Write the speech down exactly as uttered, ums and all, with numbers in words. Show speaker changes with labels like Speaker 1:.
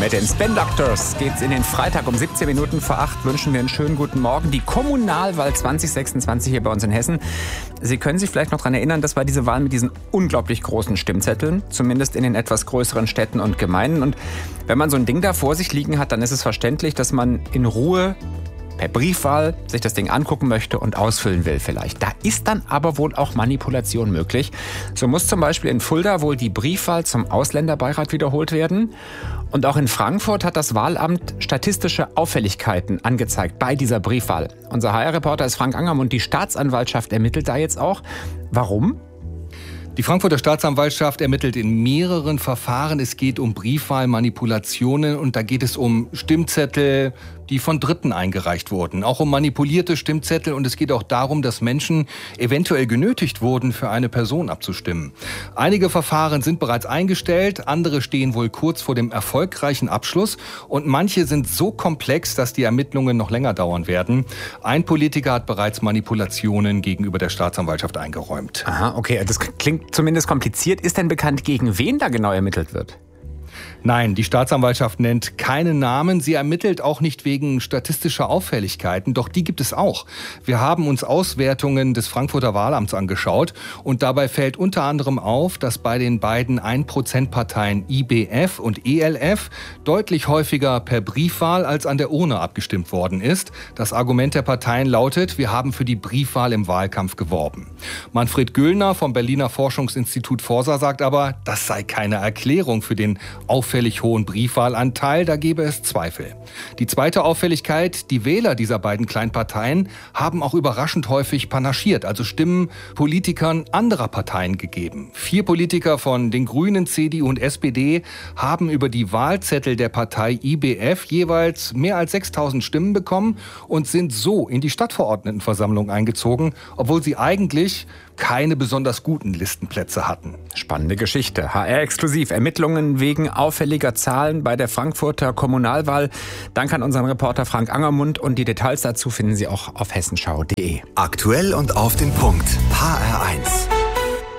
Speaker 1: Mit den Spin Doctors geht's in den Freitag um siebzehn Minuten vor acht. Wünschen wir einen schönen guten Morgen. Die Kommunalwahl zwanzig sechsundzwanzig hier bei uns in Hessen. Sie können sich vielleicht noch daran erinnern, das war diese Wahl mit diesen unglaublich großen Stimmzetteln. Zumindest in den etwas größeren Städten und Gemeinden. Und wenn man so ein Ding da vor sich liegen hat, dann ist es verständlich, dass man in Ruhe per Briefwahl sich das Ding angucken möchte und ausfüllen will vielleicht. Da ist dann aber wohl auch Manipulation möglich. So muss zum Beispiel in Fulda wohl die Briefwahl zum Ausländerbeirat wiederholt werden. Und auch in Frankfurt hat das Wahlamt statistische Auffälligkeiten angezeigt bei dieser Briefwahl. Unser H R-Reporter ist Frank Angermund. Die Staatsanwaltschaft ermittelt da jetzt auch. Warum?
Speaker 2: Die Frankfurter Staatsanwaltschaft ermittelt in mehreren Verfahren. Es geht um Briefwahlmanipulationen und da geht es um Stimmzettel, die von Dritten eingereicht wurden. Auch um manipulierte Stimmzettel und es geht auch darum, dass Menschen eventuell genötigt wurden, für eine Person abzustimmen. Einige Verfahren sind bereits eingestellt, andere stehen wohl kurz vor dem erfolgreichen Abschluss und manche sind so komplex, dass die Ermittlungen noch länger dauern werden. Ein Politiker hat bereits Manipulationen gegenüber der Staatsanwaltschaft eingeräumt.
Speaker 1: Aha, okay, das klingt zumindest kompliziert. Ist denn bekannt, gegen wen da genau ermittelt wird?
Speaker 2: Nein, die Staatsanwaltschaft nennt keine Namen. Sie ermittelt auch nicht wegen statistischer Auffälligkeiten, doch die gibt es auch. Wir haben uns Auswertungen des Frankfurter Wahlamts angeschaut und dabei fällt unter anderem auf, dass bei den beiden ein Prozent Parteien I B F und E L F deutlich häufiger per Briefwahl als an der Urne abgestimmt worden ist. Das Argument der Parteien lautet, wir haben für die Briefwahl im Wahlkampf geworben. Manfred Göllner vom Berliner Forschungsinstitut Forsa sagt aber, das sei keine Erklärung für den auffällig hohen Briefwahlanteil, da gebe es Zweifel. Die zweite Auffälligkeit, die Wähler dieser beiden Kleinparteien haben auch überraschend häufig panaschiert, also Stimmen Politikern anderer Parteien gegeben. Vier Politiker von den Grünen, C D U und S P D haben über die Wahlzettel der Partei I B F jeweils mehr als sechstausend Stimmen bekommen und sind so in die Stadtverordnetenversammlung eingezogen, obwohl sie eigentlich keine besonders guten Listenplätze hatten.
Speaker 1: Spannende Geschichte. H R-exklusiv. Ermittlungen wegen auffälliger Zahlen bei der Frankfurter Kommunalwahl. Dank an unseren Reporter Frank Angermund und die Details dazu finden Sie auch auf hessenschau punkt de.
Speaker 3: Aktuell und auf den Punkt. H R eins.